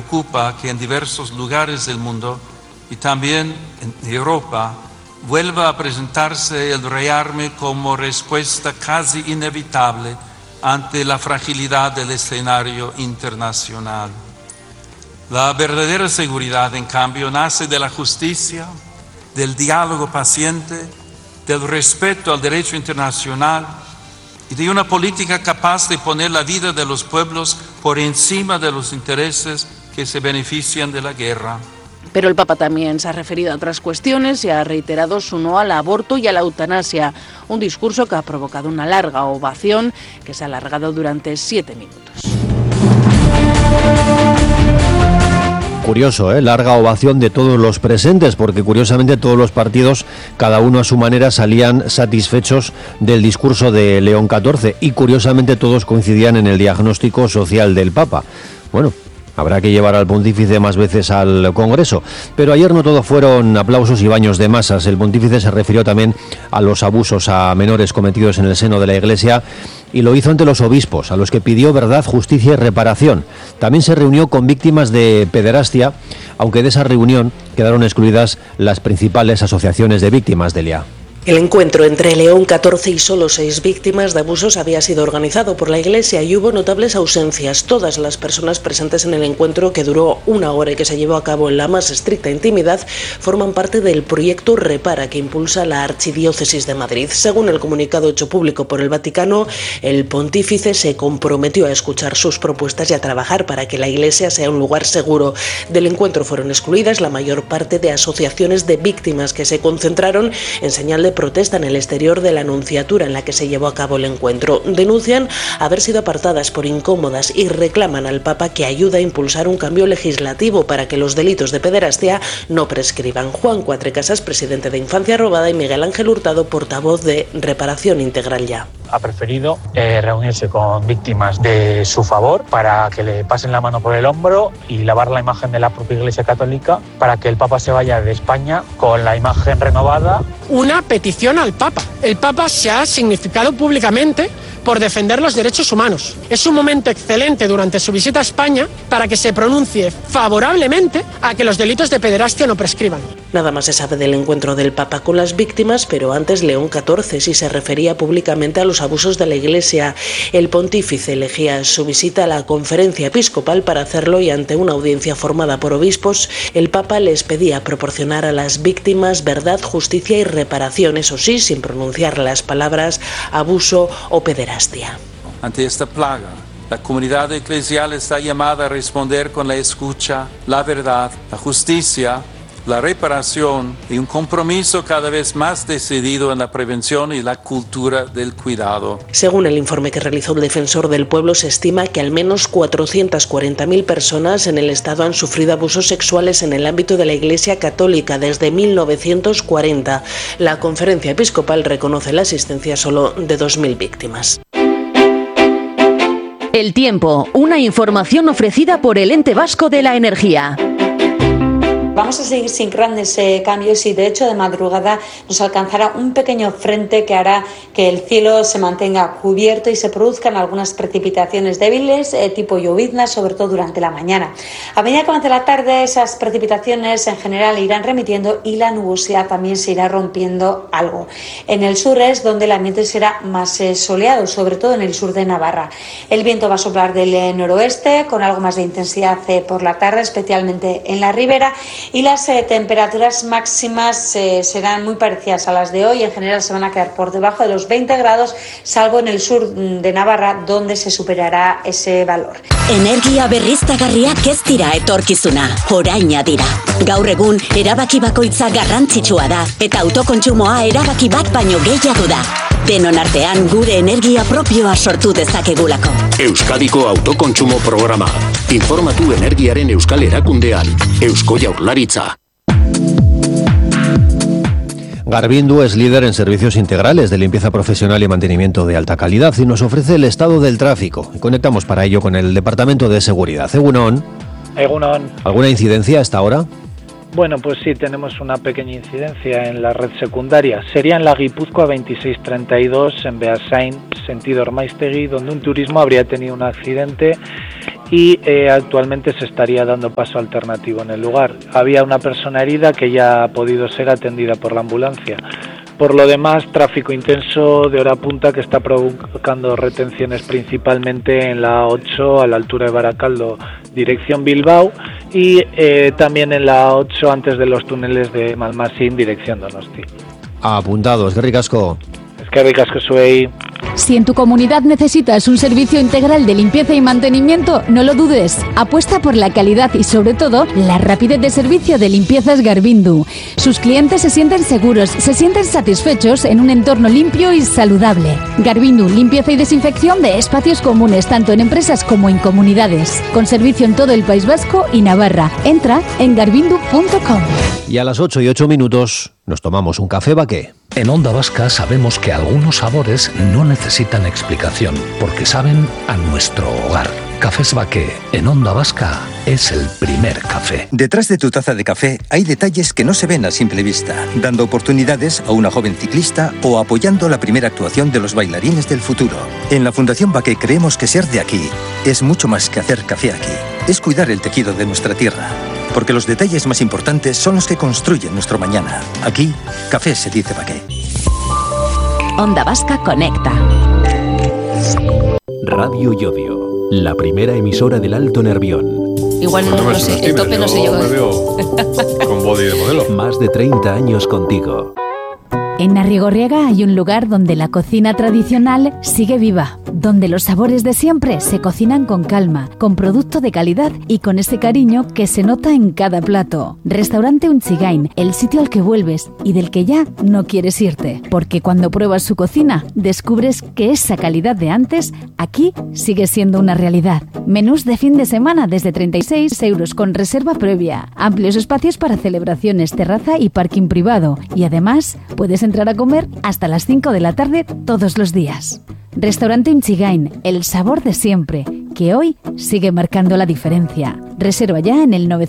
preocupa que en diversos lugares del mundo y también en Europa vuelva a presentarse el rearme como respuesta casi inevitable ante la fragilidad del escenario internacional. La verdadera seguridad, en cambio, nace de la justicia, del diálogo paciente, del respeto al derecho internacional y de una política capaz de poner la vida de los pueblos por encima de los intereses que se benefician de la guerra. Pero el Papa también se ha referido a otras cuestiones y ha reiterado su no al aborto y a la eutanasia, un discurso que ha provocado una larga ovación que se ha alargado durante 7 minutos. Curioso, larga ovación de todos los presentes, porque curiosamente todos los partidos, cada uno a su manera, salían satisfechos del discurso de León XIV y curiosamente todos coincidían en el diagnóstico social del Papa. Bueno, habrá que llevar al pontífice más veces al Congreso. Pero ayer no todo fueron aplausos y baños de masas. El pontífice se refirió también a los abusos a menores cometidos en el seno de la Iglesia y lo hizo ante los obispos, a los que pidió verdad, justicia y reparación. También se reunió con víctimas de pederastia, aunque de esa reunión quedaron excluidas las principales asociaciones de víctimas, Delia. El encuentro entre León XIV y solo 6 víctimas de abusos había sido organizado por la Iglesia y hubo notables ausencias. Todas las personas presentes en el encuentro, que duró 1 hora y que se llevó a cabo en la más estricta intimidad, forman parte del proyecto Repara que impulsa la Archidiócesis de Madrid. Según el comunicado hecho público por el Vaticano, el pontífice se comprometió a escuchar sus propuestas y a trabajar para que la Iglesia sea un lugar seguro. Del encuentro fueron excluidas la mayor parte de asociaciones de víctimas que se concentraron en señal de protesta en el exterior de la nunciatura en la que se llevó a cabo el encuentro. Denuncian haber sido apartadas por incómodas y reclaman al Papa que ayude a impulsar un cambio legislativo para que los delitos de pederastia no prescriban. Juan Cuatrecasas, presidente de Infancia Robada, y Miguel Ángel Hurtado, portavoz de Reparación Integral Ya. Ha preferido reunirse con víctimas de su favor para que le pasen la mano por el hombro y lavar la imagen de la propia Iglesia Católica para que el Papa se vaya de España con la imagen renovada. Una petición al Papa. El Papa se ha significado públicamente por defender los derechos humanos. Es un momento excelente durante su visita a España para que se pronuncie favorablemente a que los delitos de pederastia no prescriban. Nada más se sabe del encuentro del Papa con las víctimas, pero antes León XIV sí se refería públicamente a los abusos de la Iglesia. El pontífice elegía su visita a la conferencia episcopal para hacerlo y ante una audiencia formada por obispos, el Papa les pedía proporcionar a las víctimas verdad, justicia y reparación, eso sí, sin pronunciar las palabras abuso o pederastia. Ante esta plaga, la comunidad eclesial está llamada a responder con la escucha, la verdad, la justicia, la reparación y un compromiso cada vez más decidido en la prevención y la cultura del cuidado. Según el informe que realizó el Defensor del Pueblo, se estima que al menos 440.000 personas en el Estado han sufrido abusos sexuales en el ámbito de la Iglesia Católica desde 1940. La Conferencia Episcopal reconoce la asistencia solo de 2.000 víctimas. El tiempo, una información ofrecida por el Ente Vasco de la Energía. Vamos a seguir sin grandes cambios y de hecho de madrugada nos alcanzará un pequeño frente que hará que el cielo se mantenga cubierto y se produzcan algunas precipitaciones débiles tipo lloviznas, sobre todo durante la mañana. A medida que avance la tarde, esas precipitaciones en general irán remitiendo y la nubosidad también se irá rompiendo algo. En el sur es donde el ambiente será más soleado, sobre todo en el sur de Navarra. El viento va a soplar del noroeste con algo más de intensidad por la tarde, especialmente en la ribera. Y las temperaturas máximas serán muy parecidas a las de hoy. En general se van a quedar por debajo de los 20 grados, salvo en el sur de Navarra, donde se superará ese valor. Energia berriztagarriak ez dira etorkizuna, oraina dira. Gaur egun, erabaki bakoitza garrantzitsua da, eta autokontsumoa erabaki bat baino gehiago da. Denon artean gure energia propioa sortu dezakegulako. Euskadiko autokontsumo programa. Informatu energiaren euskal erakundean. Eusko Jaurlaritza. Garbindu es líder en servicios integrales de limpieza profesional y mantenimiento de alta calidad y nos ofrece el estado del tráfico. Y conectamos para ello con el Departamento de Seguridad. Egunon. Egunon. ¿Alguna incidencia hasta ahora? Bueno, pues sí, tenemos una pequeña incidencia en la red secundaria. Sería en la Guipúzcoa 2632, en Beasain, sentido Ormaiztegui, donde un turismo habría tenido un accidente y actualmente se estaría dando paso alternativo en el lugar. Había una persona herida que ya ha podido ser atendida por la ambulancia. Por lo demás, tráfico intenso de hora punta que está provocando retenciones principalmente en la A8 a la altura de Baracaldo, dirección Bilbao, y también en la A8 antes de los túneles de Malmasín, dirección Donosti. Apuntados, qué ricasco. Es que ricasco soy. Si en tu comunidad necesitas un servicio integral de limpieza y mantenimiento, no lo dudes. Apuesta por la calidad y, sobre todo, la rapidez de servicio de Limpiezas Garbindu. Sus clientes se sienten seguros, se sienten satisfechos en un entorno limpio y saludable. Garbindu, limpieza y desinfección de espacios comunes, tanto en empresas como en comunidades. Con servicio en todo el País Vasco y Navarra. Entra en garbindu.com. Y a las 8:08 nos tomamos un café Baqué. En Onda Vasca sabemos que algunos sabores no necesitan explicación, porque saben a nuestro hogar. Cafés Baqué, en Onda Vasca, es el primer café. Detrás de tu taza de café hay detalles que no se ven a simple vista, dando oportunidades a una joven ciclista o apoyando la primera actuación de los bailarines del futuro. En la Fundación Baqué creemos que ser de aquí es mucho más que hacer café aquí. Es cuidar el tejido de nuestra tierra. Porque los detalles más importantes son los que construyen nuestro mañana. Aquí, café se dice Baqué. Onda Vasca conecta. Radio Llodio, la primera emisora del Alto Nervión. Igual no sé, el tope no sé yo. Me veo con body de modelo. Más de 30 años contigo. En Arrigorriaga hay un lugar donde la cocina tradicional sigue viva, donde los sabores de siempre se cocinan con calma, con producto de calidad y con ese cariño que se nota en cada plato. Restaurante Unchigain, el sitio al que vuelves y del que ya no quieres irte, porque cuando pruebas su cocina descubres que esa calidad de antes aquí sigue siendo una realidad. Menús de fin de semana desde 36 euros con reserva previa, amplios espacios para celebraciones, terraza y parking privado, y además puedes entrar a comer hasta las 5 de la tarde todos los días. Restaurante Unchigain, el sabor de siempre, que hoy sigue marcando la diferencia. Reserva ya en el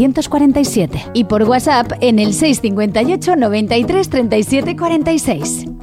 946-715-747 y por WhatsApp en el 658 93 37 46.